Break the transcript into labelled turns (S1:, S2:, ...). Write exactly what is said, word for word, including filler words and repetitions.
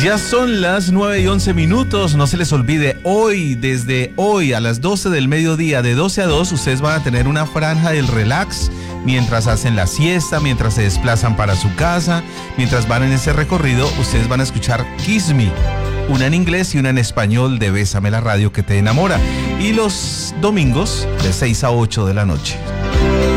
S1: Ya son las nueve y once minutos, no se les olvide, hoy, desde hoy a las doce del mediodía, de doce a dos, ustedes van a tener una franja del relax mientras hacen la siesta, mientras se desplazan para su casa, mientras van en ese recorrido, ustedes van a escuchar Kiss Me, una en inglés y una en español de Bésame la radio que te enamora, y los domingos de seis a ocho de la noche.